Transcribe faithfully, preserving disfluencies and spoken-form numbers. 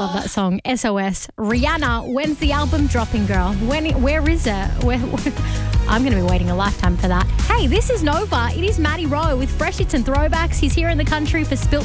love that song. S O S. Rihanna, when's the album dropping, girl? When? Where is it? Where, where? I'm going to be waiting a lifetime for that. Hey, this is Nova. It is Matty Rowe with Fresh Hits and Throwbacks. He's here in the country for Spilt